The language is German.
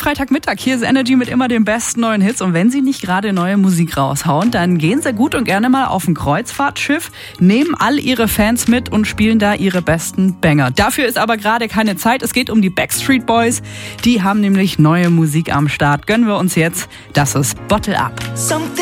Freitagmittag. Hier ist Energy mit immer den besten neuen Hits. Und wenn sie nicht gerade neue Musik raushauen, dann gehen sie gut und gerne mal auf ein Kreuzfahrtschiff, nehmen all ihre Fans mit und spielen da ihre besten Banger. Dafür ist aber gerade keine Zeit. Es geht um die Backstreet Boys. Die haben nämlich neue Musik am Start. Gönnen wir uns jetzt. Das ist Bottle Up.